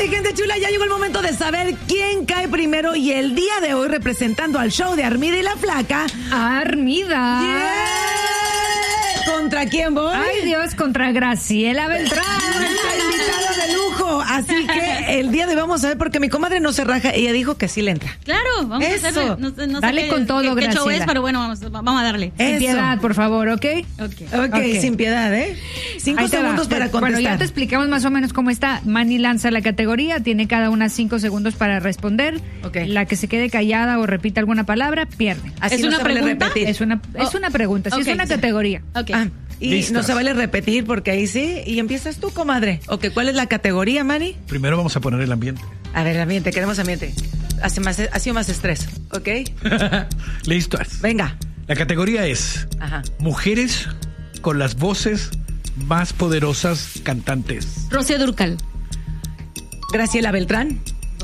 Gente chula, ya llegó el momento de saber quién cae primero y el día de hoy representando al show de Armida y la Flaca. Armida. Yeah. ¿Contra quién voy? Ay Dios, contra Graciela Beltrán. Nuestra invitada de lujo. Así que el día de hoy vamos a ver porque mi comadre no se raja. Ella dijo que sí le entra. Claro, vamos a hacerle. No dale sé con todo, qué Graciela. show es, pero bueno, vamos a darle. Sin piedad, por favor, ¿ok? Ok, sin piedad, ¿eh? 5 segundos para contestar. Bueno, ya te explicamos más o menos cómo está. Manny lanza la categoría, tiene cada una 5 segundos para responder. Okay. La que se quede callada o repita alguna palabra, pierde. Así ¿Es no una se vale pregunta? repetir. Es una pregunta, sí, Ok, es una categoría. Ok. Y Listas. no se vale repetir porque ahí sí. Y empiezas tú, comadre. Ok, ¿cuál es la categoría, Manny? Primero vamos a poner el ambiente. A ver, ambiente, queremos ambiente. Ha sido más estrés, ¿ok? Listas. Venga. La categoría es Ajá. mujeres con las voces más poderosas cantantes. Rocío Dúrcal. Graciela Beltrán.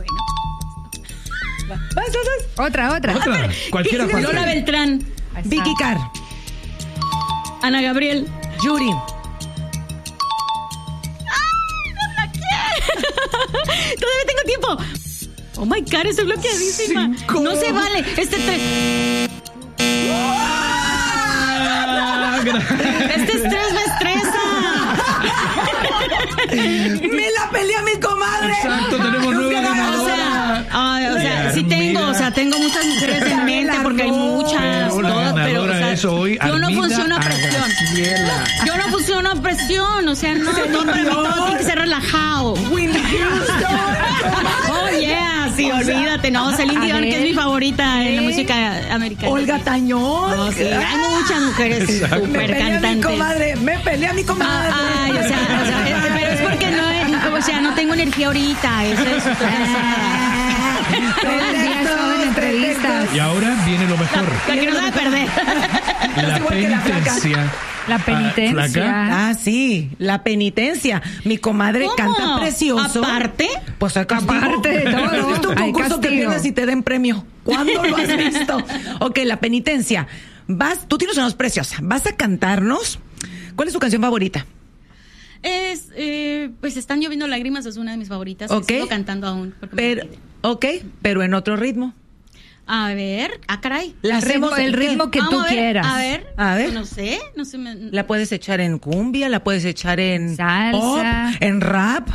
Vas. Otra. Otra. Cualquiera parte. Lola Beltrán. Vicky Carr. Ana Gabriel. Yuri. Todavía tengo tiempo. Oh my God, estoy bloqueadísima. 5. No se vale. 3. Este estrés me estresa. Me la peleé a mi comadre. Exacto, tenemos 9 ganadoras. Sí tengo muchas mujeres en mente porque hay muchas. Pero la todas, ganadora es hoy yo no Armida funciono a presión. Graciela. Yo no funciono a presión, o sea, no, para mí todo tiene que ser relajado. Whitney Houston. Oh, yeah, sí, olvídate, no, Celine Dion, que es mi favorita en la música americana. Olga Tañón. No, sí, hay muchas mujeres Exacto. Me súper peleé a mi cantantes. comadre. Me peleé a mi comadre. Ay, o sea, pero es porque no tengo energía ahorita, eso es otra Todo el día he estado en entrevistas. Y ahora viene lo mejor. La que no sabe perder. La igual que la flaca. penitencia. La penitencia. ¿Flaca? Ah, sí, la penitencia. Mi comadre ¿Cómo? canta precioso. ¿Aparte? Pues hay castigo. Aparte de todo, ¿Has visto un hay concurso que castigo. pierdes y te den premio? ¿Cuándo lo has visto? Ok, la penitencia. Tú tienes una voz preciosa. ¿Vas a cantarnos? ¿Cuál es tu canción favorita? Pues Están lloviendo lágrimas, es una de mis favoritas. Ok. Sigo cantando aún. Pero en otro ritmo. A ver, caray. La hacemos el ritmo que Vamos tú a ver, quieras. A ver. A ver. No sé. La puedes echar en cumbia, la puedes echar en Salsa. pop, en rap,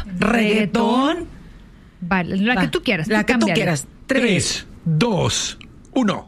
reggaetón. Vale, la que tú quieras. La que tú cámbiale. quieras. 3, 2, 1.